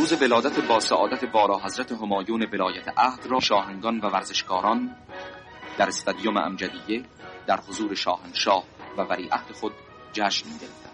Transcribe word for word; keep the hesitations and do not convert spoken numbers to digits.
روز ولادت با سعادت والا حضرت همایون بلایت عهد را شاهنگان و ورزشکاران در استادیوم امجدیه در حضور شاهنشاه و ولیعهد خود جشن می‌گرفتند.